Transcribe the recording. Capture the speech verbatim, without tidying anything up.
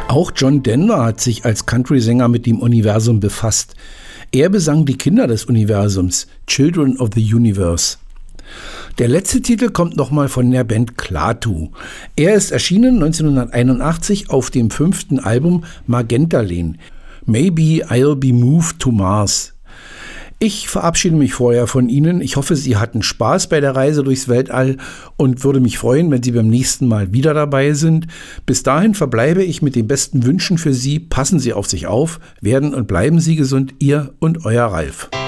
Auch John Denver hat sich als Country-Sänger mit dem Universum befasst. Er besang die Kinder des Universums, Children of the Universe. Der letzte Titel kommt nochmal von der Band Klaatu. Er ist erschienen neunzehnhunderteinundachtzig auf dem fünften Album Magenta Lane. Maybe I'll be moved to Mars. Ich verabschiede mich vorher von Ihnen. Ich hoffe, Sie hatten Spaß bei der Reise durchs Weltall und würde mich freuen, wenn Sie beim nächsten Mal wieder dabei sind. Bis dahin verbleibe ich mit den besten Wünschen für Sie. Passen Sie auf sich auf, werden und bleiben Sie gesund. Ihr und Euer Ralf.